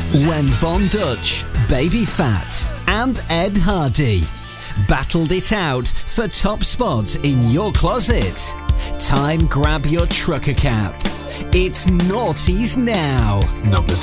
When Von Dutch, Baby Fat and Ed Hardy battled it out for top spots in your closet, time grab your trucker cap. It's Naughties Now. Number